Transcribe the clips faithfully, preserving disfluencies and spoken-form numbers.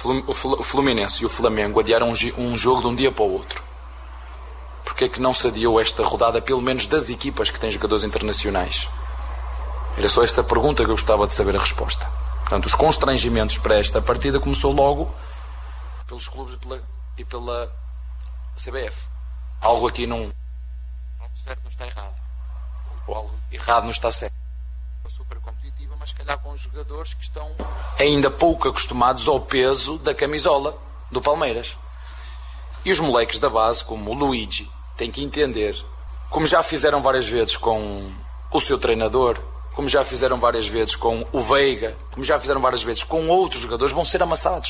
o Fluminense e o Flamengo adiaram um jogo de um dia para o outro. Porquê é que não se adiou esta rodada, pelo menos das equipas que têm jogadores internacionais? Era só esta pergunta que eu gostava de saber a resposta. Portanto, os constrangimentos para esta partida começou logo pelos clubes e pela, e pela C B F. Algo aqui não... Algo certo não está errado. Ou algo errado não está certo. É super competitiva, mas se calhar com jogadores que estão ainda pouco acostumados ao peso da camisola do Palmeiras. E os moleques da base, como o Luigi, têm que entender, como já fizeram várias vezes com o seu treinador, como já fizeram várias vezes com o Veiga, como já fizeram várias vezes com outros jogadores, vão ser amassados.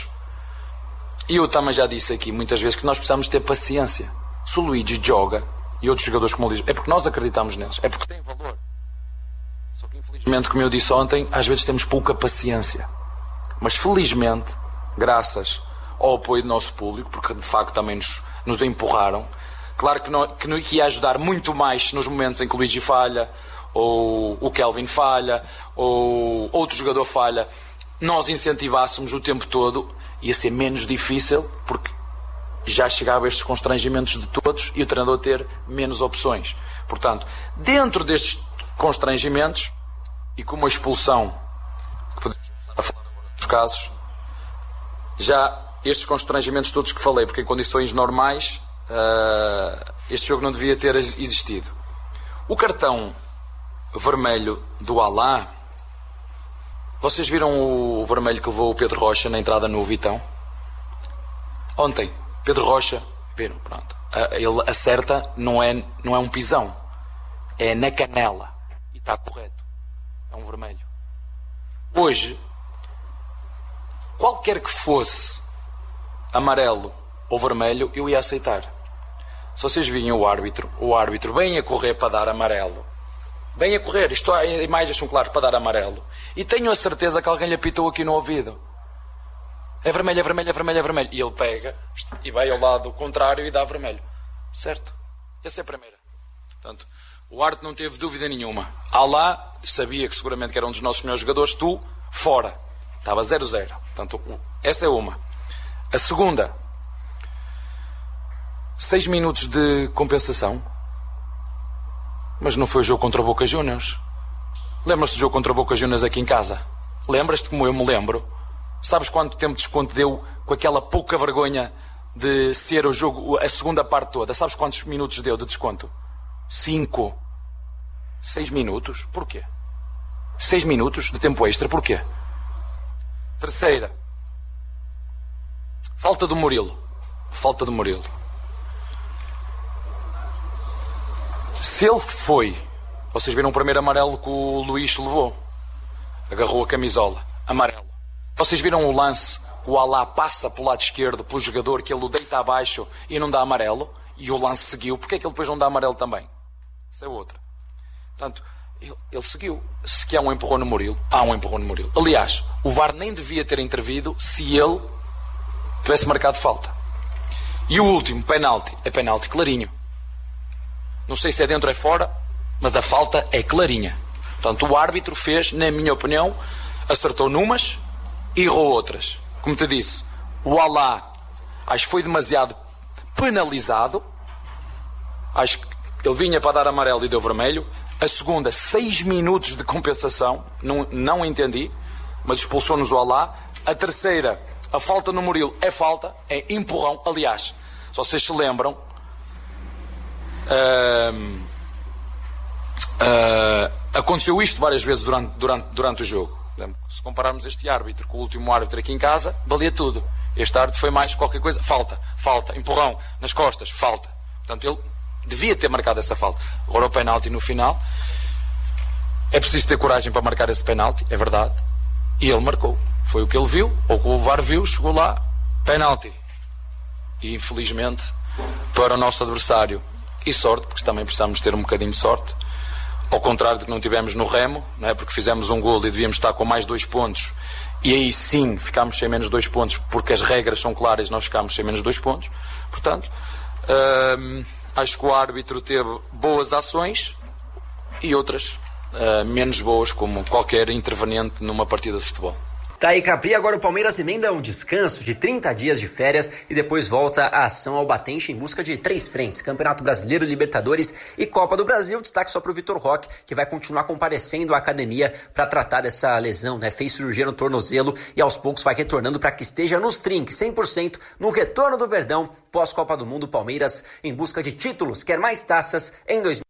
E eu também já disse aqui muitas vezes que nós precisamos ter paciência. Se o Luigi joga, e outros jogadores como o Luigi, é porque nós acreditamos neles, é porque têm valor. Só que infelizmente, como eu disse ontem, às vezes temos pouca paciência. Mas felizmente, graças ao apoio do nosso público, porque de facto também nos, nos empurraram, claro que, não, que, não, que ia ajudar muito mais nos momentos em que o Luigi falha, ou o Kelvin falha, ou outro jogador falha, nós incentivássemos o tempo todo, ia ser menos difícil, porque já chegava estes constrangimentos de todos e o treinador ter menos opções. Portanto, dentro destes constrangimentos, e com uma expulsão, que podemos começar a falar agora dos casos, já estes constrangimentos todos que falei, porque em condições normais, uh, este jogo não devia ter existido. O cartão vermelho do Alá, vocês viram o vermelho que levou o Pedro Rocha na entrada no Vitão? Ontem, Pedro Rocha, viram, pronto, ele acerta, não é, não é um pisão, é na canela, e está correto, é um vermelho. Hoje, qualquer que fosse amarelo ou vermelho, eu ia aceitar. Se vocês virem o árbitro, o árbitro vem a correr para dar amarelo, vem a correr, isto há imagens são claras para dar amarelo, e tenho a certeza que alguém lhe apitou aqui no ouvido. É vermelho, é vermelho, é vermelho, é vermelho. E ele pega e vai ao lado contrário e dá vermelho. Certo? Essa é a primeira. Portanto, o árbitro não teve dúvida nenhuma. Alá sabia que seguramente que era um dos nossos melhores jogadores, tu, fora. Estava zero zero. Portanto, essa é uma. A segunda, seis minutos de compensação. Mas não foi o jogo contra o Boca Juniors. Lembras-te do jogo contra o Boca Juniors aqui em casa? Lembras-te como eu me lembro? Sabes quanto tempo de desconto deu com aquela pouca vergonha de ser o jogo, a segunda parte toda? Sabes quantos minutos deu de desconto? Cinco. Seis minutos? Porquê? Seis minutos de tempo extra? Porquê? Terceira. Falta do Murilo. Falta do Murilo. Se ele foi, vocês viram o primeiro amarelo que o Luís levou, agarrou a camisola, amarelo. Vocês viram o lance, o Alá passa para o lado esquerdo pelo jogador, que ele o deita abaixo e não dá amarelo, e o lance seguiu. Porquê é que ele depois não dá amarelo também? Isso é outra. Portanto, ele, ele seguiu. Se que há um empurrão no Murilo, há um empurrão no Murilo. Aliás, o V A R nem devia ter intervido se ele tivesse marcado falta. E o último, penalti. É penalti clarinho. Não sei se é dentro ou é fora, mas a falta é clarinha. Portanto, o árbitro fez, na minha opinião, acertou numas e errou outras. Como te disse, o Alá acho que foi demasiado penalizado. Acho que ele vinha para dar amarelo e deu vermelho. A segunda, seis minutos de compensação. Não, não entendi, mas expulsou-nos o Alá. A terceira, a falta no Murilo é falta, é empurrão. Aliás, se vocês se lembram, uh, uh, aconteceu isto várias vezes durante, durante, durante o jogo. Se compararmos este árbitro com o último árbitro aqui em casa, valia tudo. Este árbitro foi mais qualquer coisa. Falta, falta, empurrão nas costas, falta. Portanto, ele devia ter marcado essa falta. Agora o penalti no final. É preciso ter coragem para marcar esse penalti, é verdade. E ele marcou. Foi o que ele viu, ou que o V A R viu, chegou lá, penalti. E infelizmente, para o nosso adversário, e sorte, porque também precisamos ter um bocadinho de sorte, ao contrário do que não tivemos no Remo, não é? Porque fizemos um golo e devíamos estar com mais dois pontos, e aí sim ficámos sem menos dois pontos, porque as regras são claras, nós ficámos sem menos dois pontos. Portanto, hum, acho que o árbitro teve boas ações e outras uh, menos boas, como qualquer interveniente numa partida de futebol. Tá aí, Capri, agora o Palmeiras emenda um descanso de trinta dias de férias e depois volta a ação ao batente em busca de três frentes: Campeonato Brasileiro, Libertadores e Copa do Brasil. Destaque só pro Vitor Roque, que vai continuar comparecendo à academia para tratar dessa lesão, né? Fez cirurgia no tornozelo e aos poucos vai retornando para que esteja nos trinques, cem por cento no retorno do Verdão pós-Copa do Mundo. Palmeiras em busca de títulos, quer mais taças em dois mil e vinte e dois.